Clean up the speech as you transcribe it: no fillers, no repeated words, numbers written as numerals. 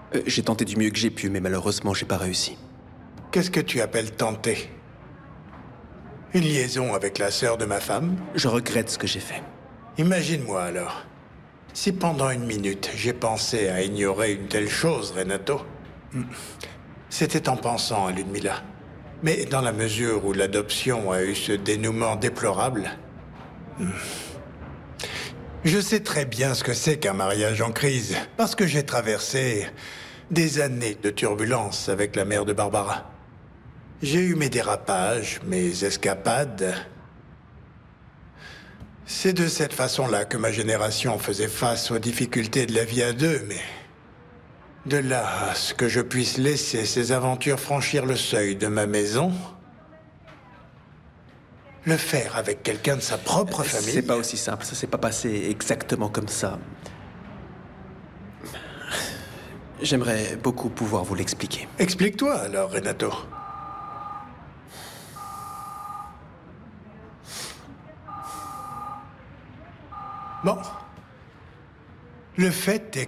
J'ai tenté du mieux que j'ai pu, mais malheureusement, j'ai pas réussi. Qu'est-ce que tu appelles tenter? Une liaison avec la sœur de ma femme? Je regrette ce que j'ai fait. Imagine-moi alors. Si pendant une minute, j'ai pensé à ignorer une telle chose, Renato, c'était en pensant à Ludmilla. Mais dans la mesure où l'adoption a eu ce dénouement déplorable, je sais très bien ce que c'est qu'un mariage en crise, parce que j'ai traversé des années de turbulence avec la mère de Barbara. J'ai eu mes dérapages, mes escapades. C'est de cette façon-là que ma génération faisait face aux difficultés de la vie à deux, mais... De là à ce que je puisse laisser ces aventures franchir le seuil de ma maison... Le faire avec quelqu'un de sa propre famille... C'est pas aussi simple, ça s'est pas passé exactement comme ça. J'aimerais beaucoup pouvoir vous l'expliquer. Explique-toi alors, Renato. Bon. Le fait est